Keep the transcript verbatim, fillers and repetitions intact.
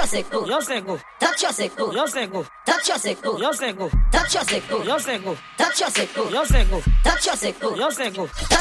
seco, yo seco, tacho seco, yo seco, tacho seco, yo seco, tacho seco, yo seco, tacho seco, yo seco, tacho seco, yo seco.